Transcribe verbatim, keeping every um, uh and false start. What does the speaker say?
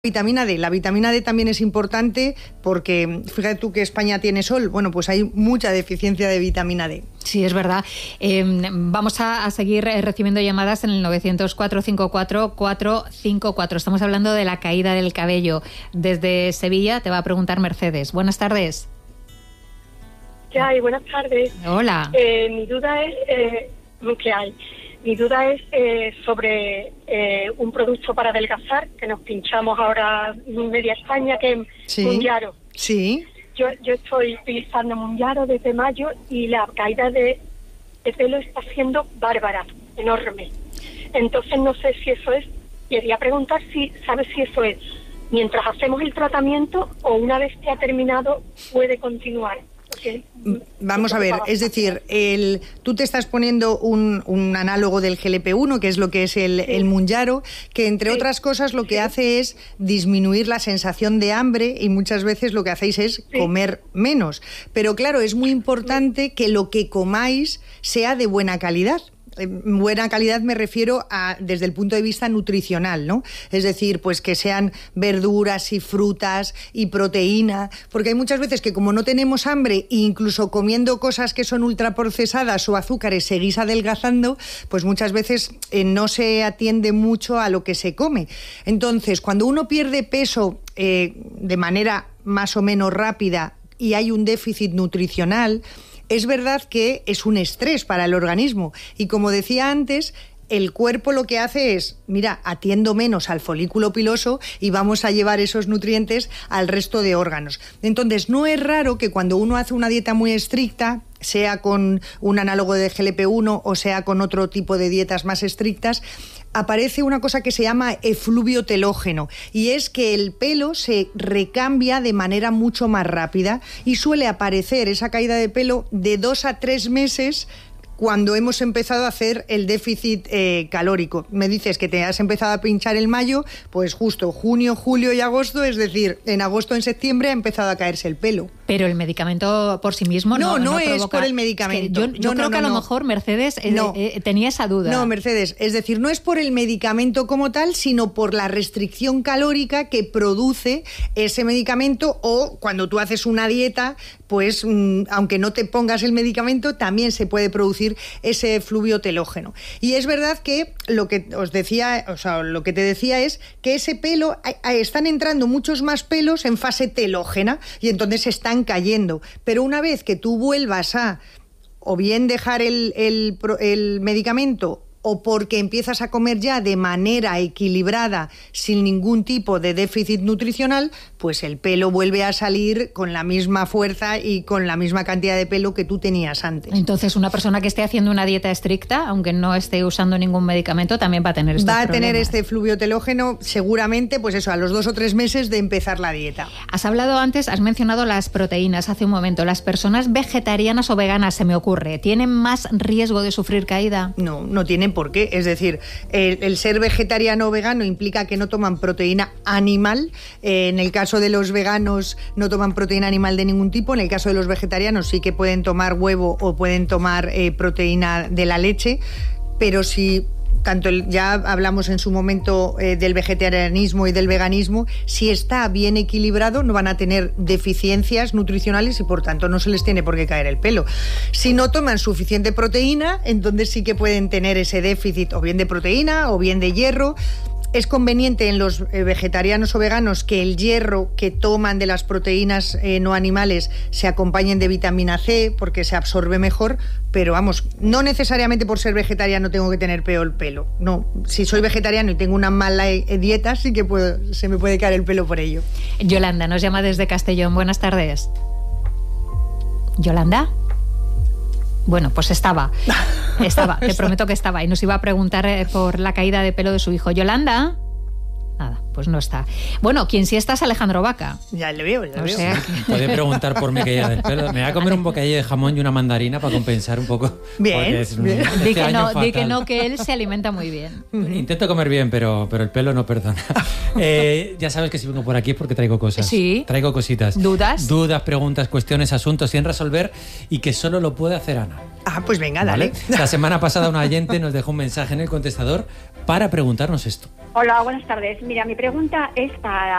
Vitamina D. La vitamina D también es importante porque, fíjate tú que España tiene sol, bueno, pues hay mucha deficiencia de vitamina D. Sí, es verdad. Eh, vamos a, a seguir recibiendo llamadas en el novecientos, cuatrocientos cincuenta y cuatro, cuatrocientos cincuenta y cuatro. Estamos hablando de la caída del cabello. Desde Sevilla te va a preguntar Mercedes. Buenas tardes. ¿Qué hay? Buenas tardes. Hola. Eh, mi duda es... Eh, ¿Qué hay? Mi duda es eh, sobre eh, un producto para adelgazar que nos pinchamos ahora en media España, que es Sí. Mounjaro. Sí. Yo, yo estoy utilizando Mounjaro desde mayo y la caída de, de pelo está siendo bárbara, enorme. Entonces no sé si eso es, quería preguntar si sabes si eso es mientras hacemos el tratamiento o una vez que ha terminado puede continuar. Porque, Vamos a ver, es decir, el, tú te estás poniendo un, un análogo del G L P uno, que es lo que es el, Sí. el Mounjaro, que entre Sí. otras cosas lo que Sí. hace es disminuir la sensación de hambre y muchas veces lo que hacéis es Sí. comer menos. Pero claro, es muy importante que lo que comáis sea de buena calidad. Eh, Buena calidad me refiero a desde el punto de vista nutricional, ¿no? Es decir, pues que sean verduras y frutas y proteína, porque hay muchas veces que como no tenemos hambre e incluso comiendo cosas que son ultraprocesadas o azúcares seguís adelgazando, pues muchas veces eh, no se atiende mucho a lo que se come. Entonces, cuando uno pierde peso eh, de manera más o menos rápida y hay un déficit nutricional, es verdad que es un estrés para el organismo y, como decía antes, el cuerpo lo que hace es, mira, atiendo menos al folículo piloso y vamos a llevar esos nutrientes al resto de órganos. Entonces, no es raro que cuando uno hace una dieta muy estricta, sea con un análogo de G L P uno o sea con otro tipo de dietas más estrictas, aparece una cosa que se llama efluvio telógeno, y es que el pelo se recambia de manera mucho más rápida y suele aparecer esa caída de pelo de dos a tres meses cuando hemos empezado a hacer el déficit eh, calórico. Me dices que te has empezado a pinchar en mayo, pues justo junio, julio y agosto, es decir, en agosto, en septiembre ha empezado a caerse el pelo. Pero el medicamento por sí mismo no, No, no es provoca... por el medicamento. Es que yo yo No, creo no, que a no, lo no. mejor Mercedes eh, No. eh, tenía esa duda. No, Mercedes, es decir, no es por el medicamento como tal, sino por la restricción calórica que produce ese medicamento, o cuando tú haces una dieta, pues mmm, aunque no te pongas el medicamento, también se puede producir ese efluvio telógeno. Y es verdad que lo que os decía, o sea, lo que te decía es que ese pelo, a- a- están entrando muchos más pelos en fase telógena y entonces se están cayendo. Pero una vez que tú vuelvas a o bien dejar el, el, pro- el medicamento o porque empiezas a comer ya de manera equilibrada, sin ningún tipo de déficit nutricional, pues el pelo vuelve a salir con la misma fuerza y con la misma cantidad de pelo que tú tenías antes. Entonces, una persona que esté haciendo una dieta estricta, aunque no esté usando ningún medicamento, también va a tener estos Va a tener problemas. este efluvio telógeno seguramente, pues eso, a los dos o tres meses de empezar la dieta. Has hablado antes, has mencionado las proteínas hace un momento. ¿Las personas vegetarianas o veganas, se me ocurre, tienen más riesgo de sufrir caída? No, no tienen por qué. Es decir, el, el ser vegetariano o vegano implica que no toman proteína animal. Eh, en el caso de los veganos no toman proteína animal de ningún tipo. En el caso de los vegetarianos sí que pueden tomar huevo o pueden tomar eh, proteína de la leche. Pero si... Tanto el, ya hablamos en su momento eh, del vegetarianismo y del veganismo, si está bien equilibrado no van a tener deficiencias nutricionales y por tanto no se les tiene por qué caer el pelo. Si no toman suficiente proteína, entonces sí que pueden tener ese déficit o bien de proteína o bien de hierro. Es conveniente en los eh, vegetarianos o veganos que el hierro que toman de las proteínas eh, no animales se acompañen de vitamina C porque se absorbe mejor, pero vamos, no necesariamente por ser vegetariano tengo que tener peor pelo. No, si soy vegetariano y tengo una mala eh, dieta, sí que puedo, se me puede caer el pelo por ello. Yolanda nos llama desde Castellón. Buenas tardes. ¿Yolanda? Bueno, pues estaba, estaba, te prometo que estaba, y nos iba a preguntar eh, por la caída de pelo de su hijo. ¿Yolanda? Nada, pues no está. Bueno, quien sí está es Alejandro Vaca. Ya le veo, ya O veo. sea que- Puede preguntar por mi caída del pelo. Me voy a comer un bocadillo de jamón y una mandarina para compensar un poco. Bien, porque es un- bien. este Di que, año no, di fatal. que no, que él se alimenta muy bien. Intento comer bien, pero, pero el pelo no perdona. Eh, ya sabes que si vengo por aquí es porque traigo cosas. Sí. Traigo cositas. ¿Dudas? Dudas, preguntas, cuestiones, asuntos sin resolver y que solo lo puede hacer Ana. Ah, pues venga, dale. ¿Vale? La semana pasada una oyente nos dejó un mensaje en el contestador para preguntarnos esto. Hola, buenas tardes. Mira, mi pregunta es para